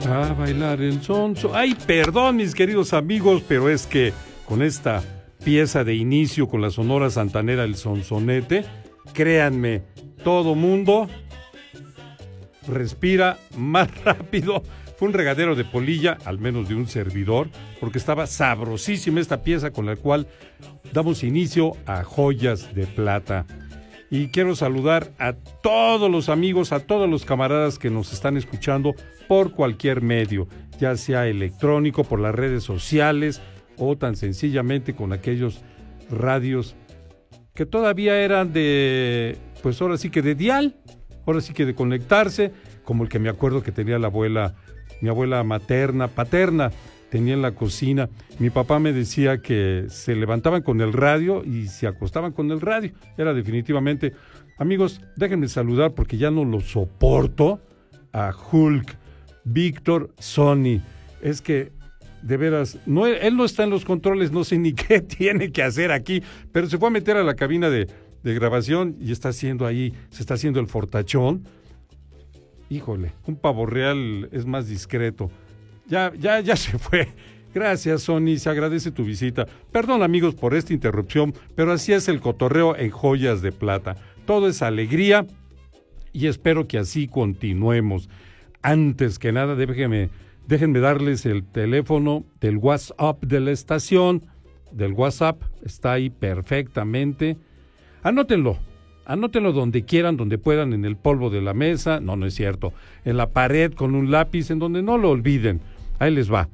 a bailar el sonso. Ay, perdón, mis queridos amigos, pero es que con esta pieza de inicio con la Sonora Santanera, el sonsonete, créanme, todo mundo respira más rápido. Fue un regadero de polilla, al menos de un servidor, porque estaba sabrosísima esta pieza con la cual damos inicio a Joyas de Plata. Y quiero saludar a todos los amigos, a todos los camaradas que nos están escuchando por cualquier medio, ya sea electrónico, por las redes sociales o tan sencillamente con aquellos radios que todavía eran de, pues ahora sí que de dial, ahora sí que de conectarse, como el que me acuerdo que tenía mi abuela paterna, tenía en la cocina. Mi papá me decía que se levantaban con el radio y se acostaban con el radio. Era definitivamente... Amigos, déjenme saludar porque ya no lo soporto a Hulk, Víctor Sony. Es que, de veras, él no está en los controles, no sé ni qué tiene que hacer aquí, pero se fue a meter a la cabina de grabación y se está haciendo el fortachón. Híjole, un pavo real es más discreto. Ya se fue. Gracias, Sony, se agradece tu visita. Perdón, amigos, por esta interrupción, pero así es el cotorreo en Joyas de Plata. Todo es alegría y espero que así continuemos. Antes que nada, déjenme darles el teléfono del WhatsApp de la estación. Del WhatsApp, está ahí perfectamente. Anótenlo donde quieran, donde puedan, en el polvo de la mesa. No es cierto. En la pared con un lápiz, en donde no lo olviden. Ahí les va.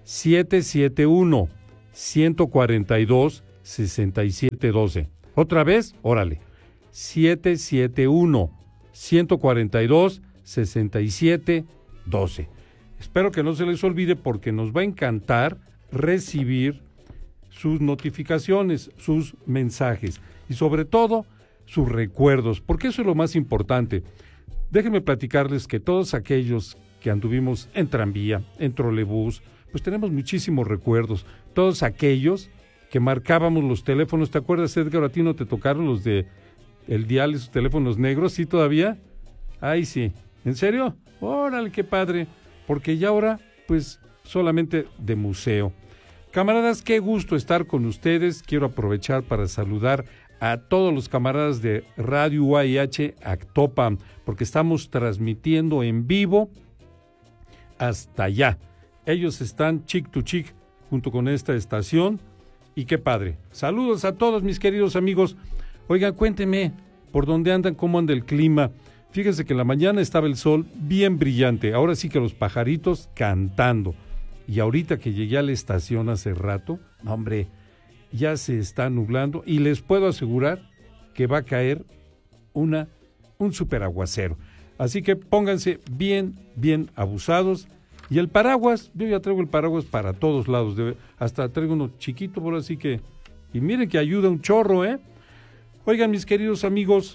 771-142-6712. Otra vez, órale. 771-142-6712. Espero que no se les olvide porque nos va a encantar recibir sus notificaciones, sus mensajes y sobre todo sus recuerdos, porque eso es lo más importante. Déjenme platicarles que todos aquellos que anduvimos en tranvía, en trolebús, pues tenemos muchísimos recuerdos. Todos aquellos que marcábamos los teléfonos, ¿te acuerdas, Edgar? ¿A ti no te tocaron los de el dial, esos teléfonos negros? ¿Sí todavía? Ay, sí. ¿En serio? Órale, qué padre. Porque ya ahora, pues, solamente de museo. Camaradas, qué gusto estar con ustedes. Quiero aprovechar para saludar a todos los camaradas de Radio UAIH Actopan, porque estamos transmitiendo en vivo hasta allá. Ellos están chic to chic junto con esta estación y qué padre. Saludos a todos mis queridos amigos. Oigan, cuéntenme por dónde andan, cómo anda el clima. Fíjense que en la mañana estaba el sol bien brillante, ahora sí que los pajaritos cantando. Y ahorita que llegué a la estación hace rato, hombre, ya se está nublando y les puedo asegurar que va a caer un super aguacero. Así que pónganse bien abusados. Y el paraguas, yo ya traigo el paraguas para todos lados, hasta traigo uno chiquito, por así que, y miren que ayuda un chorro, ¿eh? Oigan, mis queridos amigos,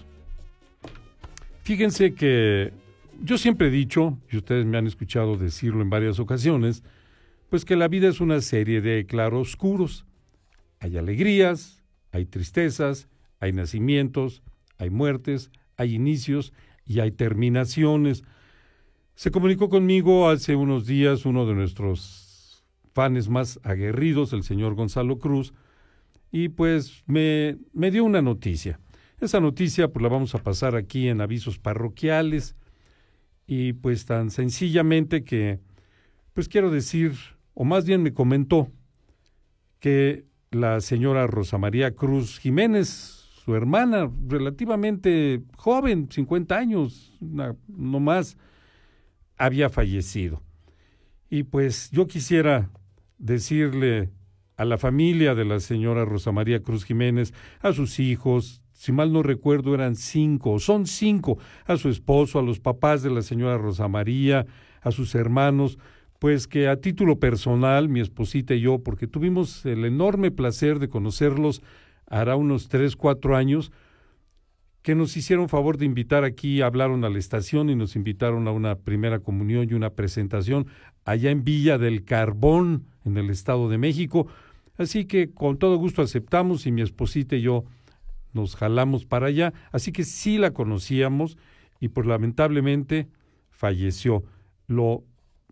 fíjense que yo siempre he dicho, y ustedes me han escuchado decirlo en varias ocasiones, pues que la vida es una serie de claroscuros. Hay alegrías, hay tristezas, hay nacimientos, hay muertes, hay inicios y hay terminaciones. Se comunicó conmigo hace unos días uno de nuestros fans más aguerridos, el señor Gonzalo Cruz, y pues me dio una noticia. Esa noticia pues la vamos a pasar aquí en avisos parroquiales y pues tan sencillamente que pues quiero decir, o más bien me comentó que la señora Rosa María Cruz Jiménez, su hermana, relativamente joven, 50 años, no más, había fallecido. Y pues yo quisiera decirle a la familia de la señora Rosa María Cruz Jiménez, a sus hijos, si mal no recuerdo eran 5, son 5, a su esposo, a los papás de la señora Rosa María, a sus hermanos, pues que a título personal, mi esposita y yo, porque tuvimos el enorme placer de conocerlos hará unos 3, 4 años, que nos hicieron favor de invitar aquí, hablaron a la estación y nos invitaron a una primera comunión y una presentación allá en Villa del Carbón, en el Estado de México. Así que con todo gusto aceptamos y mi esposita y yo nos jalamos para allá. Así que sí la conocíamos y pues lamentablemente falleció. Lo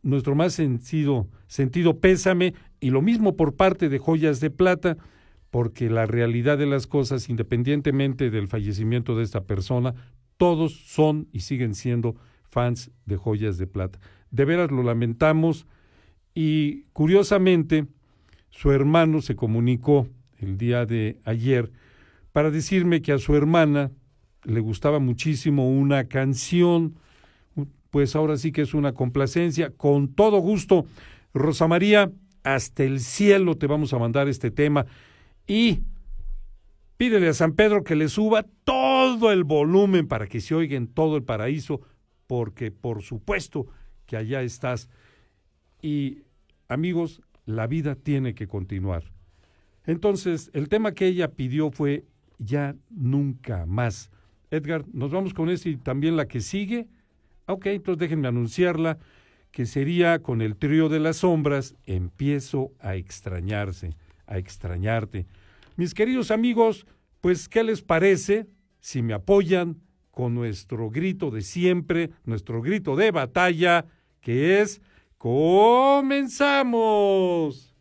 nuestro más sentido pésame, y lo mismo por parte de Joyas de Plata, porque la realidad de las cosas, independientemente del fallecimiento de esta persona, todos son y siguen siendo fans de Joyas de Plata. De veras lo lamentamos, y curiosamente su hermano se comunicó el día de ayer para decirme que a su hermana le gustaba muchísimo una canción, pues ahora sí que es una complacencia. Con todo gusto, Rosa María, hasta el cielo te vamos a mandar este tema, y pídele a San Pedro que le suba todo el volumen para que se oiga en todo el paraíso, porque por supuesto que allá estás. Y amigos, la vida tiene que continuar. Entonces, el tema que ella pidió fue Ya Nunca Más. Edgar, nos vamos con ese y también la que sigue. Ok, entonces déjenme anunciarla, que sería con el trío de las sombras, Empiezo a extrañarte. Mis queridos amigos, pues, ¿qué les parece si me apoyan con nuestro grito de siempre, nuestro grito de batalla, que es ¡comenzamos!